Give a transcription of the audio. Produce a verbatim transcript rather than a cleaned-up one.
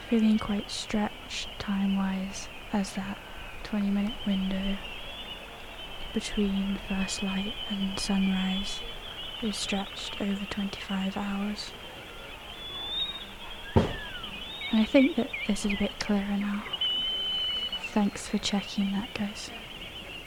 feeling quite stretched time-wise, as that twenty minute window between first light and sunrise is stretched over twenty-five hours. And I think that this is a bit clearer now. Thanks for checking that, guys.